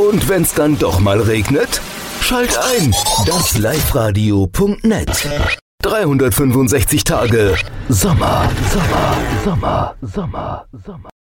Und wenn's dann doch mal regnet? Schalt ein, das liveradio.net. 365 Tage Sommer, Sommer, Sommer, Sommer, Sommer.